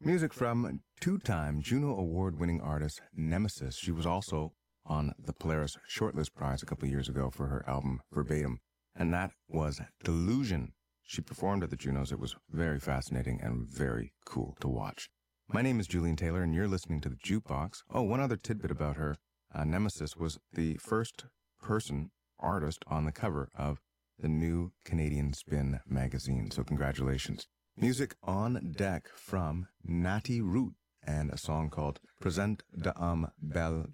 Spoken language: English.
Music from two-time Juno Award-winning artist Nemesis. She was also on the Polaris Shortlist Prize a couple of years ago for her album Verbatim, and that was Delusion. She performed at the Junos. It was very fascinating and very cool to watch. My name is Julian Taylor, and you're listening to The Jukebox. Oh, one other tidbit about her. Nemesis was the first person artist on the cover of the new Canadian Spin magazine, so congratulations. Music on deck from Natty Root and a song called Present d'Âme Belle